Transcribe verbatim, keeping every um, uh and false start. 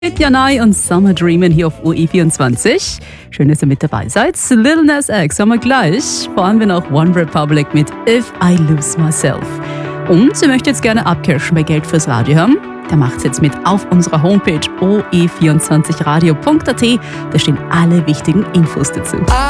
Mit Janai und Summer Dreamin' hier auf U E vierundzwanzig. Schön, dass ihr mit dabei seid. Lil Nas X haben wir gleich. Vor allem noch One Republic mit If I Lose Myself. Und ihr möchtet jetzt gerne abcashen bei Geld fürs Radio haben? Da macht's jetzt mit auf unserer Homepage o e vierundzwanzig radio punkt a t. Da stehen alle wichtigen Infos dazu.